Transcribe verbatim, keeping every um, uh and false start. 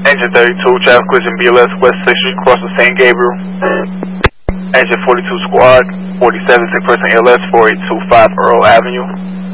Engine thirty-two, traffic collision B L S, West sixth Street, across the Saint Gabriel. Engine forty-two squad, forty-seven, sick person A L S, four eight two five Earl Avenue.